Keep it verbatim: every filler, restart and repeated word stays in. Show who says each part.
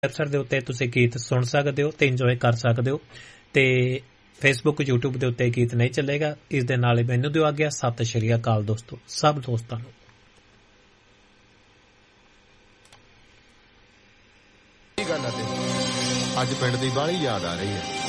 Speaker 1: Website ਦੇ ਉੱਤੇ ਤੁਸੀਂ ਗੀਤ ਸੁਣ ਸਕਦੇ ਹੋ ਤੇ ਇੰਜੋਏ ਕਰ ਸਕਦੇ ਹੋ ਤੇ ਫੇਸਬੁੱਕ YouTube ਦੇ ਉੱਤੇ ਗੀਤ ਨਹੀਂ ਚੱਲੇਗਾ। ਇਸ ਦੇ ਨਾਲ ਹੀ ਮੈਨੂੰ ਦਿਓ ਆ ਗਿਆ। ਸਤਿ ਸ਼੍ਰੀ ਅਕਾਲ ਦੋਸਤੋ, ਸਭ ਦੋਸਤਾਂ ਨੂੰ।
Speaker 2: ਅੱਜ ਪਿੰਡ ਦੀ ਬਾਹਲੀ ਯਾਦ ਆ ਰਹੀ ਹੈ।